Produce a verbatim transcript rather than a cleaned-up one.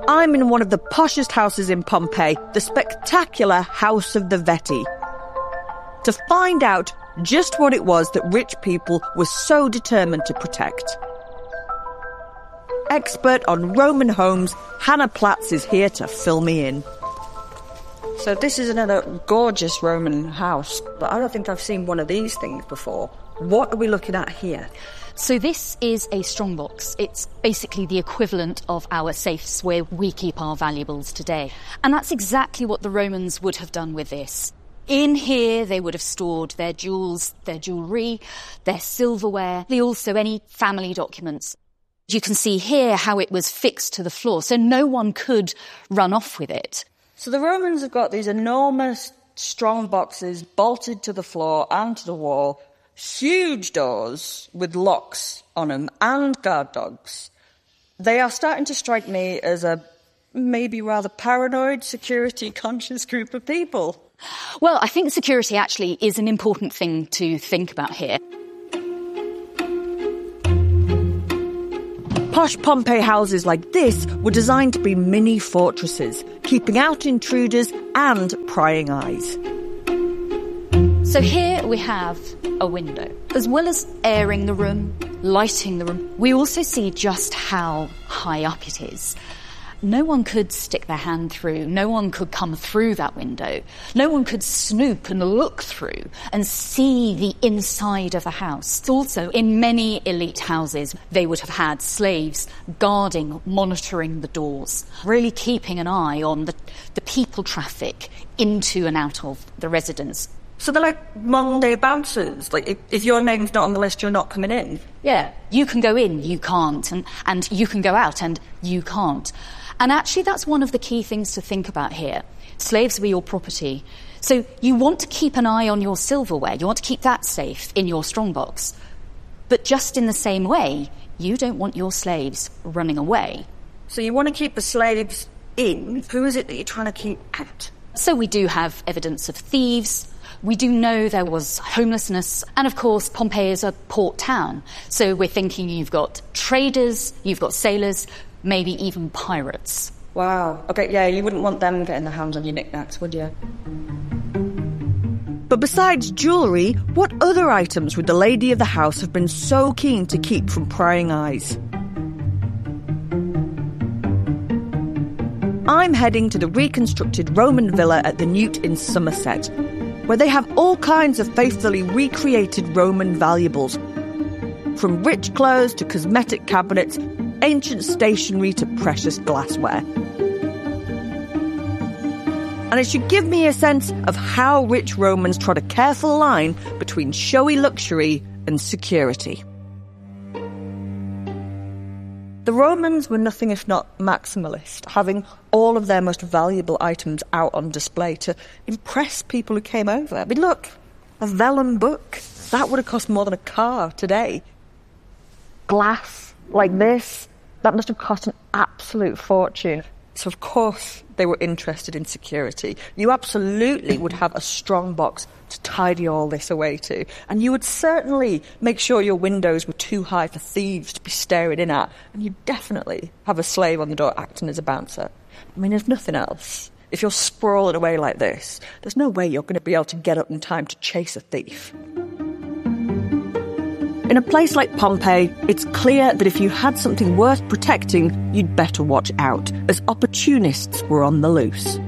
I'm in one of the poshest houses in Pompeii, the spectacular House of the Vetti, to find out just what it was that rich people were so determined to protect. Expert on Roman homes, Hannah Platz is here to fill me in. So this is another gorgeous Roman house, but I don't think I've seen one of these things before. What are we looking at here? So this is a strongbox. It's basically the equivalent of our safes where we keep our valuables today. And that's exactly what the Romans would have done with this. In here, they would have stored their jewels, their jewellery, their silverware, also any family documents. You can see here how it was fixed to the floor, so no one could run off with it. So the Romans have got these enormous strong boxes bolted to the floor and to the wall, huge doors with locks on them and guard dogs. They are starting to strike me as a maybe rather paranoid, security-conscious group of people. Well, I think security actually is an important thing to think about here. Posh Pompeii houses like this were designed to be mini fortresses, keeping out intruders and prying eyes. So here we have a window. As well as airing the room, lighting the room, we also see just how high up it is. No one could stick their hand through, no one could come through that window, no one could snoop and look through and see the inside of a house. Also, in many elite houses, they would have had slaves guarding, monitoring the doors, really keeping an eye on the, the people traffic into and out of the residence. So they're like modern-day bouncers. Like, if, if your name's not on the list, you're not coming in. Yeah, you can go in, you can't, and, and you can go out, and you can't. And actually, that's one of the key things to think about here. Slaves were your property. So you want to keep an eye on your silverware. You want to keep that safe in your strongbox. But just in the same way, you don't want your slaves running away. So you want to keep the slaves in. Who is it that you're trying to keep out? So we do have evidence of thieves. We do know there was homelessness. And of course, Pompeii is a port town. So we're thinking you've got traders, you've got sailors, maybe even pirates. Wow. OK, yeah, you wouldn't want them getting their hands on your knickknacks, would you? But besides jewellery, what other items would the lady of the house have been so keen to keep from prying eyes? I'm heading to the reconstructed Roman villa at the Newt in Somerset, where they have all kinds of faithfully recreated Roman valuables, from rich clothes to cosmetic cabinets, ancient stationery to precious glassware. And it should give me a sense of how rich Romans trod a careful line between showy luxury and security. The Romans were nothing if not maximalist, having all of their most valuable items out on display to impress people who came over. I mean, look, a vellum book. That would have cost more than a car today. Glass like this, that must have cost an absolute fortune. So, of course, they were interested in security. You absolutely would have a strong box to tidy all this away to. And you would certainly make sure your windows were too high for thieves to be staring in at. And you'd definitely have a slave on the door acting as a bouncer. I mean, if nothing else, if you're sprawling away like this, there's no way you're going to be able to get up in time to chase a thief. In a place like Pompeii, it's clear that if you had something worth protecting, you'd better watch out, as opportunists were on the loose.